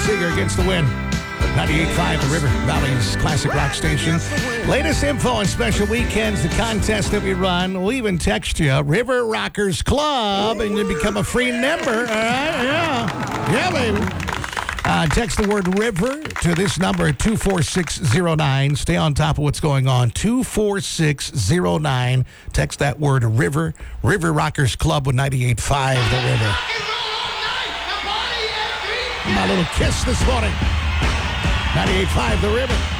Seeger against the wind. 98.5, the River Valley's classic rock station. Latest info on special weekends, the contest that we run. We'll even text you, River Rockers Club, and you become a free member. All right? Yeah. Yeah, baby. Text the word river to this number at 24609. Stay on top of what's going on. 24609. Text that word river. River Rockers Club with 98.5 the River. My little kiss this morning. 98.5 the River.